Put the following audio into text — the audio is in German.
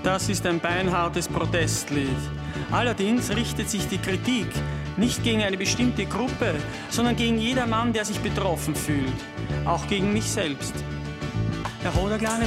Das ist ein beinhartes Protestlied. Allerdings richtet sich die Kritik nicht gegen eine bestimmte Gruppe, sondern gegen jedermann, der sich betroffen fühlt. Auch gegen mich selbst. Der rote kleine